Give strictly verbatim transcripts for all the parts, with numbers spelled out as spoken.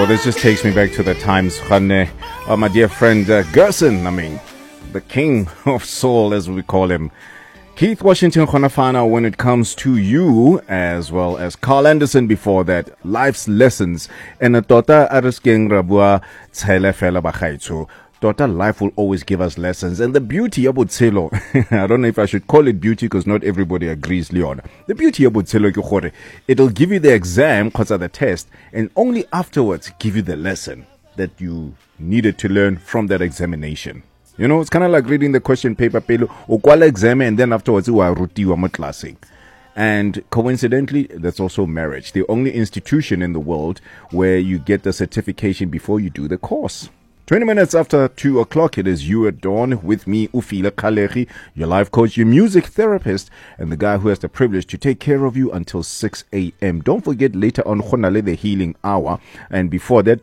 this just takes me back to the times, Khanne, uh, my dear friend uh, Gerson, I mean, the king of soul, as we call him. Keith Washington Khonafana, when it comes to you, as well as Carl Anderson before that, life's lessons. And a tota ariskeng rabua tsele fela bagaitso. Tota, life will always give us lessons. And the beauty of Botshelo, I don't know if I should call it beauty because not everybody agrees, Leon. The beauty of Botshelo, it'll give you the exam, because of the test, and only afterwards give you the lesson that you needed to learn from that examination. You know, it's kind of like reading the question paper, pelo, o kwala exam, and then afterwards you are rutiwa mo tlaseng. And coincidentally, that's also marriage, the only institution in the world where you get the certification before you do the course. twenty minutes after two o'clock, it is You at Dawn with me, Ufila Kaleri, your life coach, your music therapist, and the guy who has the privilege to take care of you until six a.m. Don't forget, later on, Khonale, the healing hour. And before that,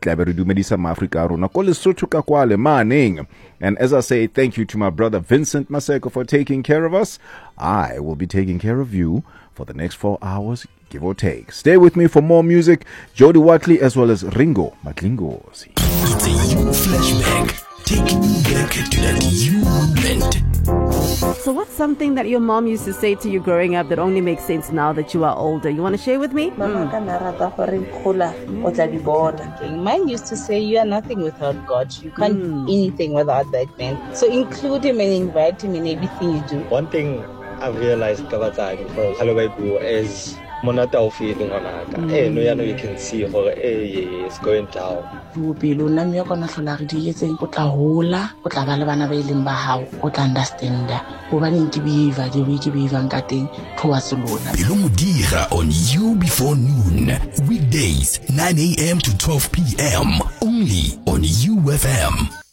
and as I say, thank you to my brother Vincent Maseko for taking care of us. I will be taking care of you for the next four hours, give or take. Stay with me for more music. Jody Watley as well as Ringo Matlingozi. It's a you flashback, taking you back to that you moment. So what's something that your mom used to say to you growing up that only makes sense now that you are older? You want to share with me? Mm. Mine used to say, you are nothing without God. You can't mm. do anything without that man. So include him and invite him in everything you do. One thing I've realized is monata o feeling on aka eh no ya no you can see how eh it's going down bopelo nna me yona hlola re di etseng o tla hola o tla ba le bana ba ileng ba hao o tla understand go ba ning ke behavior di be ke behavior ka teng towards lona Pelo Modira on You Before Noon, weekdays nine a.m. to twelve p.m. only on U F M.